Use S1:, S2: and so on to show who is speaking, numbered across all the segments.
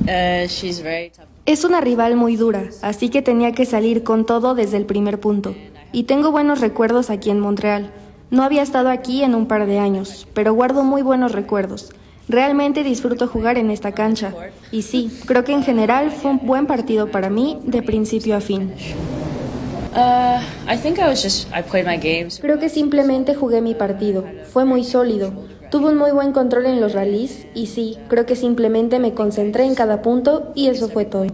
S1: Es una rival muy dura, así que tenía que salir con todo desde el primer punto. Y tengo buenos recuerdos aquí en Montreal. No había estado aquí en un par de años, pero guardo muy buenos recuerdos. Realmente disfruto jugar en esta cancha. Y sí, creo que en general fue un buen partido para mí de principio a fin. Creo que simplemente jugué mi partido. Fue muy sólido. Tuve un muy buen control en los rallies y sí, creo que simplemente me concentré en cada punto y eso fue todo.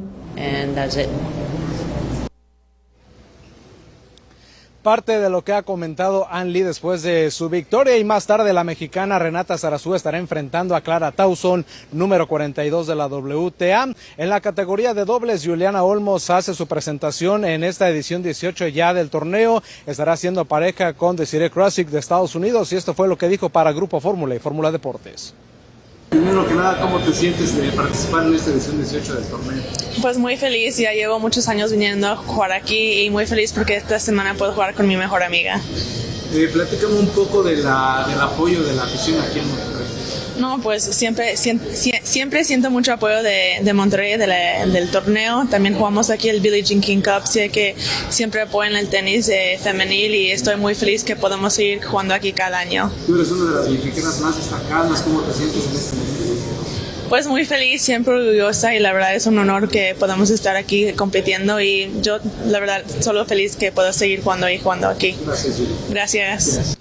S2: Parte de lo que ha comentado Ann Li después de su victoria, y más tarde la mexicana Renata Zarazúa estará enfrentando a Clara Tauson, número 42 de la WTA. En la categoría de dobles, Juliana Olmos hace su presentación en esta edición 18 ya del torneo. Estará haciendo pareja con Desiree Krasik de Estados Unidos, y esto fue lo que dijo para Grupo Fórmula y Fórmula Deportes.
S3: Primero que nada, ¿cómo te sientes de participar en esta edición 18 del torneo?
S4: Pues muy feliz, ya llevo muchos años viniendo a jugar aquí y muy feliz porque esta semana puedo jugar con mi mejor amiga.
S3: Platícame un poco del apoyo de la afición aquí en Monterrey.
S4: No, pues siempre siento mucho apoyo de Monterrey, del torneo. También jugamos aquí el Billie Jean King Cup, sé que siempre apoyan el tenis femenil y estoy muy feliz que podemos seguir jugando aquí cada año.
S3: Tú eres una de las mexicanas más destacadas, ¿cómo te sientes en este momento?
S4: Pues muy feliz, siempre orgullosa y la verdad es un honor que podamos estar aquí compitiendo y yo la verdad solo feliz que puedo seguir jugando aquí.
S3: Gracias, Julia.
S4: Gracias.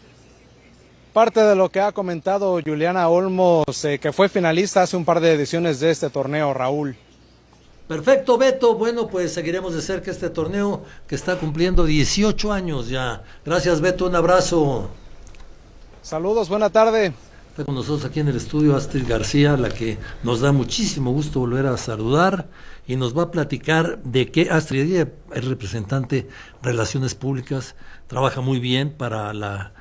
S2: Parte de lo que ha comentado Juliana Olmos, que fue finalista hace un par de ediciones de este torneo, Raúl.
S5: Perfecto, Beto. Bueno, pues seguiremos de cerca este torneo que está cumpliendo 18 años ya. Gracias, Beto. Un abrazo.
S2: Saludos, buena tarde.
S5: Está con nosotros aquí en el estudio Astrid García, la que nos da muchísimo gusto volver a saludar y nos va a platicar de qué. Astrid, ella es representante de Relaciones Públicas, trabaja muy bien para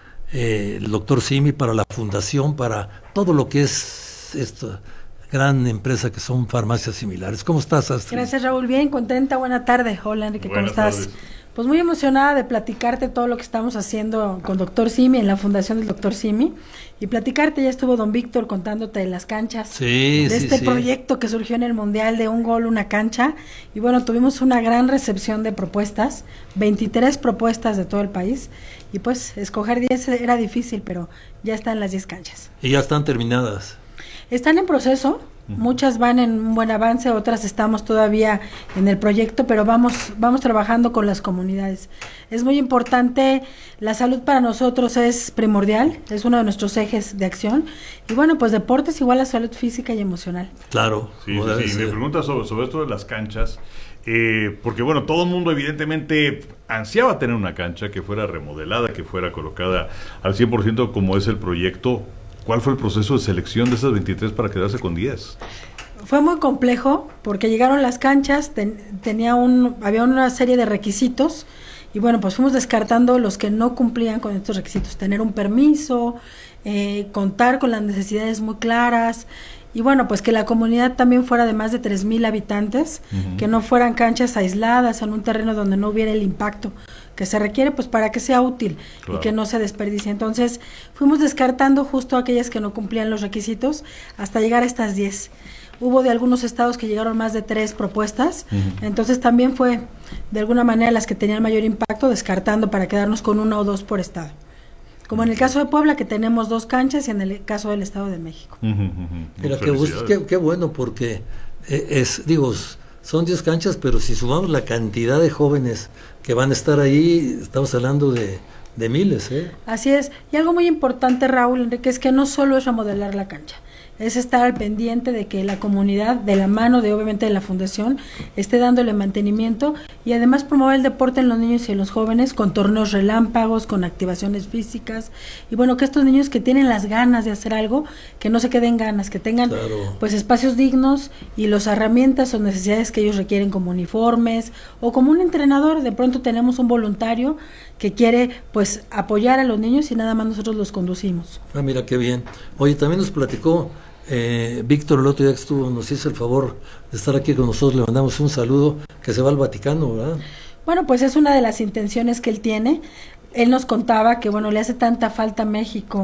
S5: el doctor Simi, para la fundación, para todo lo que es esta gran empresa que son farmacias similares. ¿Cómo estás, Astrid?
S6: Gracias, Raúl. Bien, contenta. Buena tarde. Hola, Enrique, ¿cómo estás? Tardes. Pues muy emocionada de platicarte todo lo que estamos haciendo con Dr. Simi, en la fundación del Dr. Simi, y platicarte, ya estuvo don Víctor contándote de las canchas, de proyecto que surgió en el Mundial de un gol, una cancha, y bueno, tuvimos una gran recepción de propuestas, 23 propuestas de todo el país, y pues escoger 10 era difícil, pero ya están las 10 canchas.
S5: ¿Y ya están terminadas?
S6: Están en proceso. Muchas van en un buen avance, otras estamos todavía en el proyecto, pero vamos trabajando con las comunidades. Es muy importante, la salud para nosotros es primordial, es uno de nuestros ejes de acción, y bueno, pues deportes igual a salud física y emocional.
S5: Claro.
S7: Sí. Me pregunta sobre esto de las canchas, porque bueno, todo el mundo evidentemente ansiaba tener una cancha que fuera remodelada, que fuera colocada al 100% como es el proyecto. ¿Cuál fue el proceso de selección de esas 23 para quedarse con 10?
S6: Fue muy complejo porque llegaron las canchas, había una serie de requisitos y bueno, pues fuimos descartando los que no cumplían con estos requisitos, tener un permiso, contar con las necesidades muy claras y bueno, pues que la comunidad también fuera de más de 3,000 habitantes, que no fueran canchas aisladas en un terreno donde no hubiera el impacto que se requiere pues para que sea útil, claro, y que no se desperdicie. Entonces fuimos descartando justo aquellas que no cumplían los requisitos hasta llegar a estas 10. Hubo de algunos estados que llegaron más de 3 propuestas, entonces también fue de alguna manera las que tenían mayor impacto descartando para quedarnos con 1 o 2 por estado. Como en el caso de Puebla, que tenemos 2 canchas, y en el caso del Estado de México.
S5: Mira, qué bueno, porque son 10 canchas, pero si sumamos la cantidad de jóvenes que van a estar ahí, estamos hablando de miles.
S6: Así es. Y algo muy importante, Raúl, Enrique, es que no solo es remodelar la cancha, es estar al pendiente de que la comunidad, de la mano de obviamente de la fundación, esté dándole mantenimiento y además promover el deporte en los niños y en los jóvenes con torneos relámpagos, con activaciones físicas y bueno, que estos niños que tienen las ganas de hacer algo, que no se queden ganas, que tengan pues espacios dignos y las herramientas o necesidades que ellos requieren como uniformes o como un entrenador. De pronto tenemos un voluntario que quiere pues apoyar a los niños y nada más nosotros los conducimos.
S5: Ah, mira qué bien. Oye, también nos platicó Víctor el otro día que estuvo, nos hizo el favor de estar aquí con nosotros, le mandamos un saludo, que se va al Vaticano, ¿verdad?
S6: Bueno, pues es una de las intenciones que él tiene. Él nos contaba que bueno, le hace tanta falta a México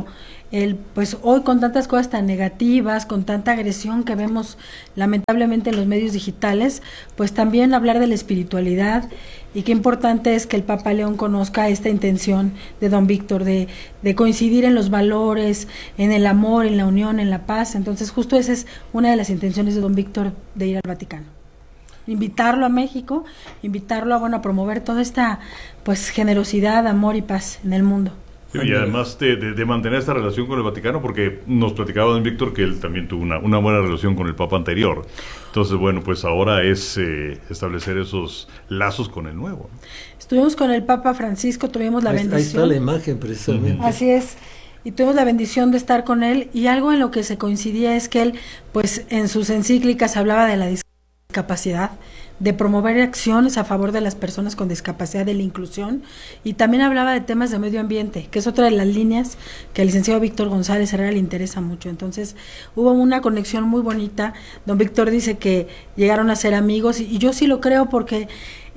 S6: pues hoy con tantas cosas tan negativas, con tanta agresión que vemos lamentablemente en los medios digitales, pues también hablar de la espiritualidad, y qué importante es que el Papa León conozca esta intención de don Víctor, de coincidir en los valores, en el amor, en la unión, en la paz. Entonces justo esa es una de las intenciones de don Víctor de ir al Vaticano. Invitarlo a México, invitarlo a promover toda esta pues generosidad, amor y paz en el mundo.
S7: Sí, y además de mantener esta relación con el Vaticano, porque nos platicaba don Víctor que él también tuvo una buena relación con el Papa anterior. Entonces, bueno, pues ahora es establecer esos lazos con el nuevo.
S6: Estuvimos con el Papa Francisco, tuvimos la bendición.
S5: Ahí está la imagen, precisamente.
S6: Así es. Y tuvimos la bendición de estar con él, y algo en lo que se coincidía es que él, pues en sus encíclicas hablaba de la discapacidad, de promover acciones a favor de las personas con discapacidad, de la inclusión, y también hablaba de temas de medio ambiente, que es otra de las líneas que al licenciado Víctor González Herrera le interesa mucho. Entonces hubo una conexión muy bonita. Don Víctor dice que llegaron a ser amigos, y yo sí lo creo, porque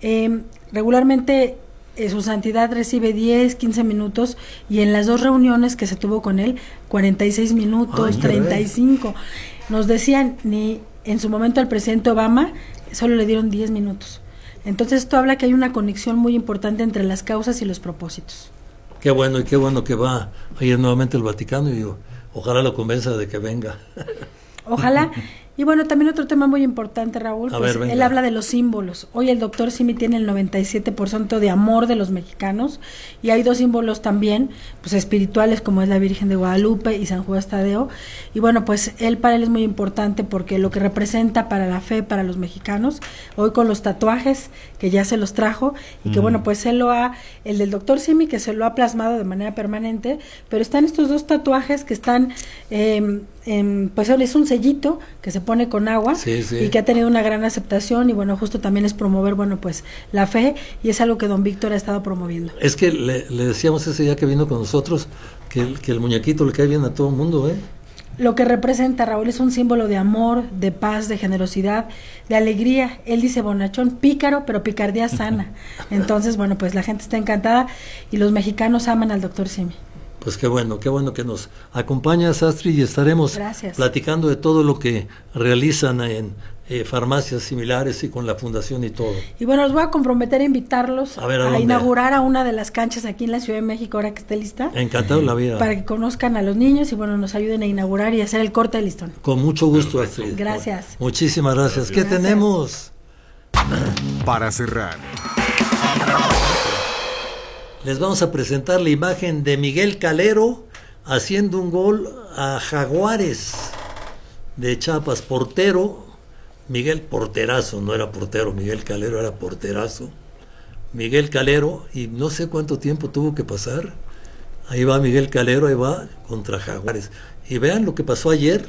S6: regularmente su santidad recibe 10, 15 minutos, y en las 2 reuniones que se tuvo con él, 46 minutos, 35. Nos decían, ni en su momento al presidente Obama solo le dieron 10 minutos. Entonces esto habla que hay una conexión muy importante entre las causas y los propósitos.
S5: Qué bueno, y qué bueno que va a ir nuevamente al Vaticano, y ojalá lo convenza de que venga.
S6: Ojalá. Y bueno, también otro tema muy importante, Raúl, pues él habla de los símbolos. Hoy el doctor Simi tiene el 97% de amor de los mexicanos, y hay 2 símbolos también, pues espirituales, como es la Virgen de Guadalupe y San Judas Tadeo. Y bueno, pues para él es muy importante, porque lo que representa para la fe, para los mexicanos, hoy con los tatuajes, que ya se los trajo, y que bueno, pues el del doctor Simi, que se lo ha plasmado de manera permanente, pero están estos 2 tatuajes que están, pues es un sellito que se pone con agua, y que ha tenido una gran aceptación, y bueno, justo también es promover, bueno, pues la fe, y es algo que don Víctor ha estado promoviendo.
S5: Es que le decíamos ese día que vino con nosotros, que el muñequito le cae bien a todo el mundo,
S6: Lo que representa, Raúl, es un símbolo de amor, de paz, de generosidad, de alegría. Él dice bonachón, pícaro, pero picardía sana. Entonces, bueno, pues la gente está encantada, y los mexicanos aman al doctor Simi.
S5: Pues qué bueno que nos acompañas, Astrid, y estaremos platicando de todo lo que realizan en farmacias similares y con la fundación y todo.
S6: Y bueno, los voy a comprometer a invitarlos a inaugurar a una de las canchas aquí en la Ciudad de México, ahora que esté lista.
S5: Encantado la vida.
S6: Para que conozcan a los niños y bueno, nos ayuden a inaugurar y hacer el corte de listón.
S5: Con mucho gusto, Astrid.
S6: Gracias.
S5: Muchísimas gracias. ¿Qué tenemos?
S8: Para cerrar,
S5: les vamos a presentar la imagen de Miguel Calero haciendo un gol a Jaguares de Chiapas, portero. Miguel porterazo, no era portero, Miguel Calero era porterazo. Miguel Calero, y no sé cuánto tiempo tuvo que pasar. Ahí va Miguel Calero, ahí va contra Jaguares. Y vean lo que pasó ayer.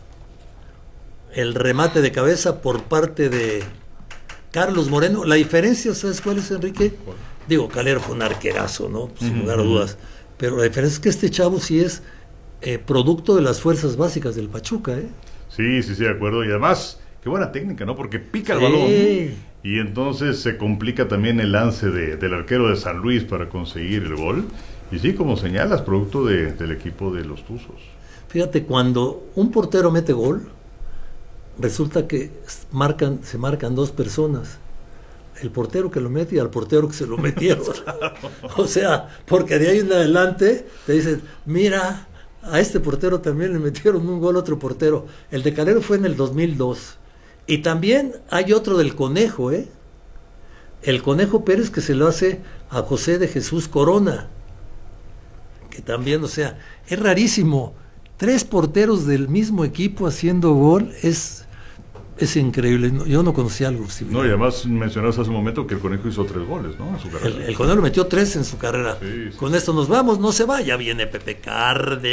S5: El remate de cabeza por parte de Carlos Moreno. La diferencia, ¿sabes cuál es, Enrique? Digo, Calero fue un arquerazo, ¿no? Sin lugar a dudas. Pero la diferencia es que este chavo sí es producto de las fuerzas básicas del Pachuca,
S7: Sí, de acuerdo. Y además, qué buena técnica, ¿no? Porque pica el balón. Y entonces se complica también el lance del arquero de San Luis para conseguir el gol. Y sí, como señalas, producto del equipo de los Tuzos.
S5: Fíjate, cuando un portero mete gol, resulta que se marcan 2 personas. El portero que lo mete y al portero que se lo metieron. O sea, porque de ahí en adelante te dicen, mira, a este portero también le metieron un gol a otro portero. El de Calero fue en el 2002. Y también hay otro del Conejo, el Conejo Pérez, que se lo hace a José de Jesús Corona. Que también, o sea, es rarísimo. 3 porteros del mismo equipo haciendo gol es increíble. Yo no conocía algo similar.
S7: No, y además mencionaste hace un momento que el Conejo hizo 3 goles, ¿no? En su carrera.
S5: El Conejo metió 3 en su carrera.
S7: Sí.
S5: Con esto nos vamos, no se vaya, viene Pepe Cárdenas.